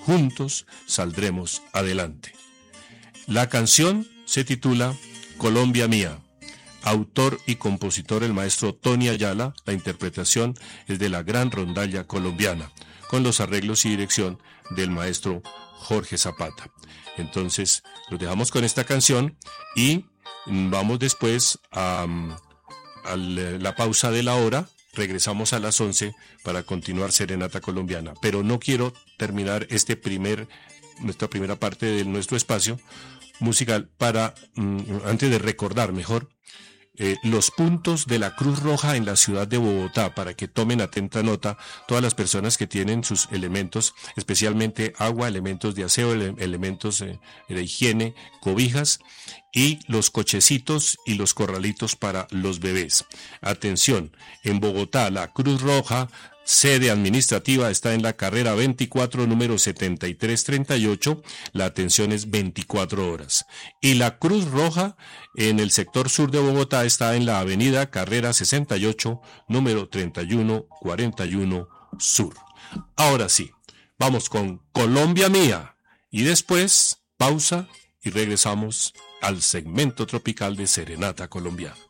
juntos saldremos adelante. La canción se titula Colombia Mía. Autor y compositor el maestro Tony Ayala. La interpretación es de la Gran Rondalla Colombiana, con los arreglos y dirección del maestro Jorge Zapata. Entonces, los dejamos con esta canción y vamos después a la pausa de la hora. Regresamos a las 11 para continuar Serenata Colombiana. Pero no quiero terminar nuestra primera parte de nuestro espacio musical antes de recordar mejor los puntos de la Cruz Roja en la ciudad de Bogotá, para que tomen atenta nota todas las personas que tienen sus elementos, especialmente agua, elementos de aseo, elementos de higiene, cobijas y los cochecitos y los corralitos para los bebés. Atención, en Bogotá la Cruz Roja sede administrativa está en la carrera 24, número 7338. La atención es 24 horas. Y la Cruz Roja en el sector sur de Bogotá está en la avenida carrera 68, número 3141 sur. Ahora sí, vamos con Colombia Mía. Y después, pausa y regresamos al segmento tropical de Serenata Colombiana.